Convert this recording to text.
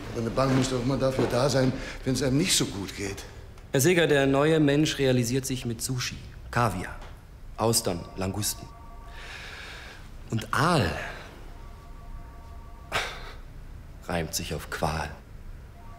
Aber eine Bank muss doch immer dafür da sein, wenn es einem nicht so gut geht. Herr Seeger, der neue Mensch realisiert sich mit Sushi, Kaviar, Austern, Langusten. Und Aal reimt sich auf Qual.